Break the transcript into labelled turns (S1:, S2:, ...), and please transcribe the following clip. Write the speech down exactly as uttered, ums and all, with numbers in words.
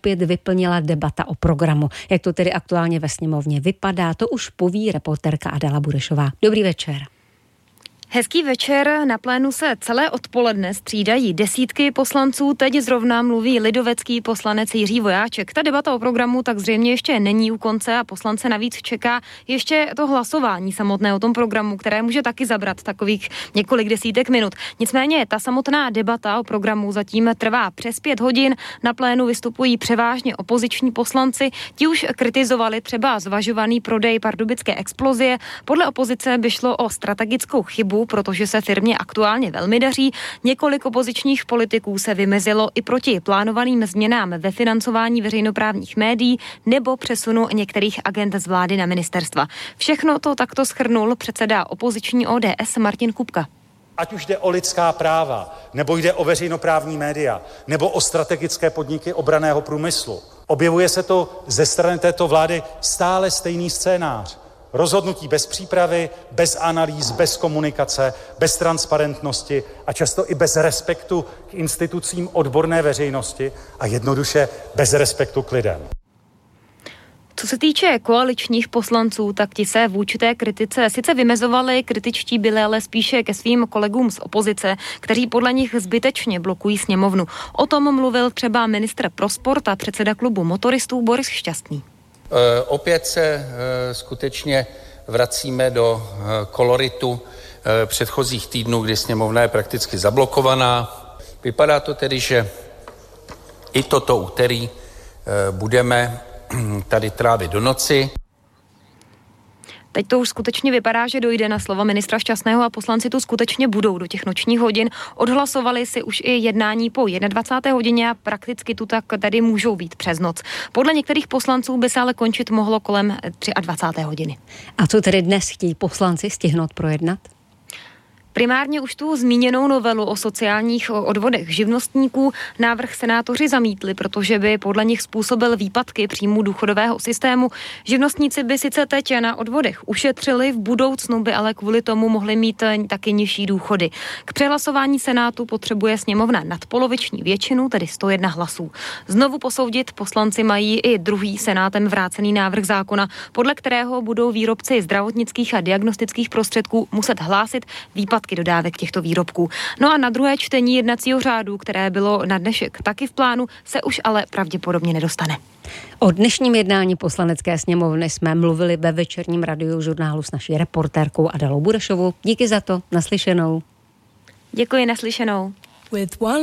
S1: opět vyplnila debata o programu. Jak to tedy aktuálně ve sněmovně vypadá, to už poví reportérka Adela Burešová. Dobrý večer.
S2: Hezký večer, na plénu se celé odpoledne střídají desítky poslanců, teď zrovna mluví lidovecký poslanec Jiří Vojáček. Ta debata o programu tak zřejmě ještě není u konce a poslance navíc čeká ještě to hlasování samotné o tom programu, které může taky zabrat takových několik desítek minut. Nicméně ta samotná debata o programu zatím trvá přes pět hodin, na plénu vystupují převážně opoziční poslanci, ti už kritizovali třeba zvažovaný prodej pardubické Explosie. Podle opozice by šlo o strategickou chybu, protože se firmě aktuálně velmi daří. Několik opozičních politiků se vymezilo i proti plánovaným změnám ve financování veřejnoprávních médií nebo přesunu některých agent z vlády na ministerstva. Všechno to takto shrnul předseda opoziční O D S Martin Kupka.
S3: Ať už jde o lidská práva, nebo jde o veřejnoprávní média, nebo o strategické podniky obranného průmyslu. Objevuje se to ze strany této vlády stále stejný scénář. Rozhodnutí bez přípravy, bez analýz, bez komunikace, bez transparentnosti a často i bez respektu k institucím odborné veřejnosti a jednoduše bez respektu k lidem.
S2: Co se týče koaličních poslanců, tak ti se vůči té kritice sice vymezovali, kritičtí byli ale spíše ke svým kolegům z opozice, kteří podle nich zbytečně blokují sněmovnu. O tom mluvil třeba ministr pro sport a předseda klubu motoristů Boris Šťastný.
S4: E, opět se e, skutečně vracíme do e, koloritu e, předchozích týdnů, kdy sněmovna je prakticky zablokovaná. Vypadá to tedy, že i toto úterý e, budeme tady trávit do noci.
S2: Teď to už skutečně vypadá, že dojde na slova ministra Šťastného a poslanci tu skutečně budou do těch nočních hodin. Odhlasovali si už i jednání po dvacáté jedné hodině a prakticky tu tak tady můžou být přes noc. Podle některých poslanců by se ale končit mohlo kolem dvacáté třetí hodiny.
S1: A co tedy dnes chtějí poslanci stihnout projednat?
S2: Primárně už tu zmíněnou novelu o sociálních odvodech živnostníků návrh senátoři zamítli, protože by podle nich způsobil výpadky příjmů důchodového systému. Živnostníci by sice teď na odvodech ušetřili, v budoucnu by ale kvůli tomu mohli mít taky nižší důchody. K přehlasování senátu potřebuje sněmovna nadpoloviční většinu, tedy sto jedna hlasů. Znovu posoudit poslanci mají i druhý senátem vrácený návrh zákona, podle kterého budou výrobci zdravotnických a diagnostických prostředků muset hlásit výpadky dodávek těchto výrobků. No a na druhé čtení jednacího řádu, které bylo na dnešek taky v plánu, se už ale pravděpodobně nedostane.
S1: O dnešním jednání poslanecké sněmovny jsme mluvili ve večerním radiožurnálu s naší reportérkou Adelou Burešovou. Díky za to, naslyšenou.
S2: Děkuji, naslyšenou.